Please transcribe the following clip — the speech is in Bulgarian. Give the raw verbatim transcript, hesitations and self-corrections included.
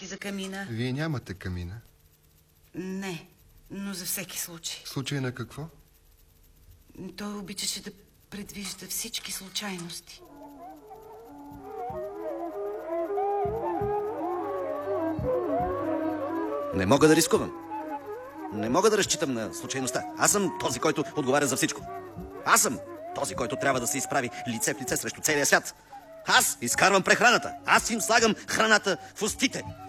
лампички за камина. Вие нямате камина? Не, но за всеки случай. Случай на какво? Той обичаше да предвижда всички случайности. Не мога да рискувам. Не мога да разчитам на случайността. Аз съм този, който отговаря за всичко. Аз съм този, който трябва да се изправи лице в лице срещу целия свят. Аз изкарвам прехраната. Аз им слагам храната в устите.